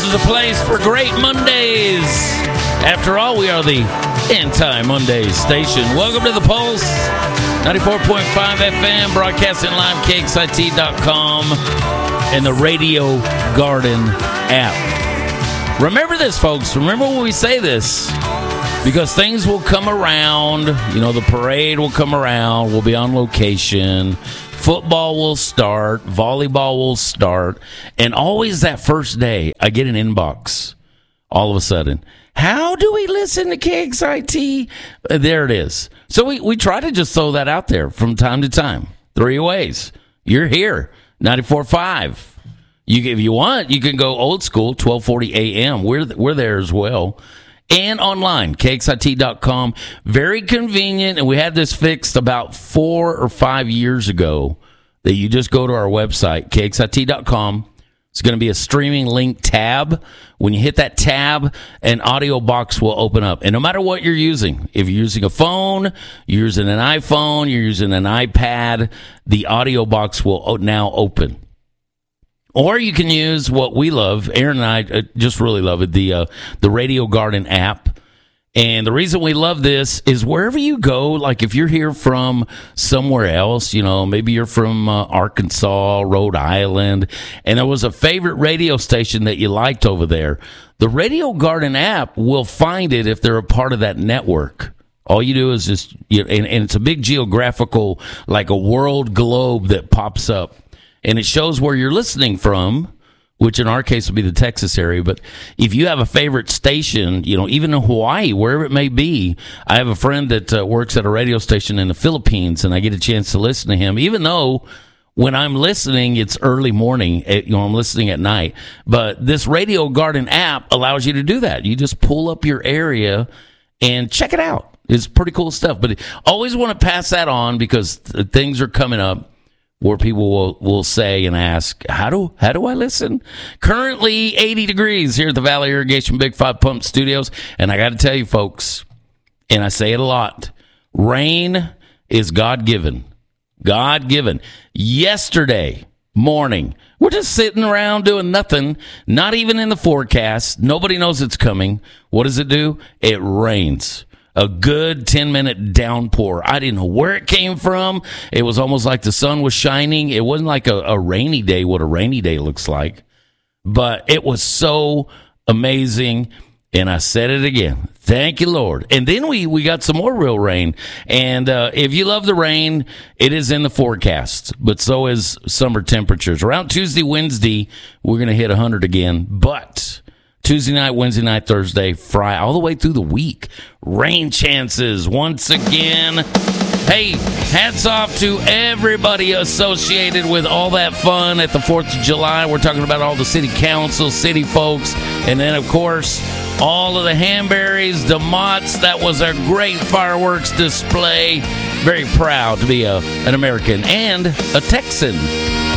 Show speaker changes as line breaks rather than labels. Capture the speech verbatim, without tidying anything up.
is a place for great Mondays. After all, we are the Anti-Mondays station. Welcome to the Pulse, ninety-four point five F M, broadcasting live, K X I T dot com, and the Radio Garden app. Remember this, folks. Remember when we say this, because things will come around. You know, the parade will come around. We'll be on location. Football will start. Volleyball will start. And always that first day, I get an inbox all of a sudden. How do we listen to K X I T? There it is. So we, we try to just throw that out there from time to time. Three ways. You're here, ninety-four point five. You, if you want, you can go old school, twelve forty A M. We're, we're there as well. And online, K X I T dot com. Very convenient, and we had this fixed about four or five years ago, that you just go to our website, K X I T dot com. It's going to be a streaming link tab. When you hit that tab, an audio box will open up. And no matter what you're using, if you're using a phone, you're using an iPhone, you're using an iPad, the audio box will now open. Or you can use what we love. Aaron and I just really love it, the uh, the Radio Garden app. And the reason we love this is wherever you go, like if you're here from somewhere else, you know, maybe you're from uh, Arkansas, Rhode Island, and there was a favorite radio station that you liked over there, the Radio Garden app will find it if they're a part of that network. All you do is just, you know, and, and it's a big geographical, like a world globe that pops up. And it shows where you're listening from, which in our case would be the Texas area. But if you have a favorite station, you know, even in Hawaii, wherever it may be, I have a friend that uh, works at a radio station in the Philippines, and I get a chance to listen to him, even though when I'm listening, it's early morning, you know, I'm listening at night. But this Radio Garden app allows you to do that. You just pull up your area and check it out. It's pretty cool stuff. But always want to pass that on, because th- things are coming up where people will, will say and ask, how do how do I listen? Currently eighty degrees here at the Valley Irrigation Big Five Pump Studios. And I got to tell you, folks, and I say it a lot, rain is God-given. God-given. Yesterday morning, we're just sitting around doing nothing, not even in the forecast. Nobody knows it's coming. What does it do? It rains. A good ten-minute downpour. I didn't know where it came from. It was almost like the sun was shining. It wasn't like a, a rainy day, what a rainy day looks like. But it was so amazing. And I said it again. Thank you, Lord. And then we, we got some more real rain. And uh, if you love the rain, it is in the forecast. But so is summer temperatures. Around Tuesday, Wednesday, we're going to hit one hundred again. But Tuesday night, Wednesday night, Thursday, Friday, all the way through the week. Rain chances once again. Hey, hats off to everybody associated with all that fun at the fourth of July. We're talking about all the city council, city folks, and then, of course, all of the Hanberries, the Motts. That was a great fireworks display. Very proud to be a, an American and a Texan.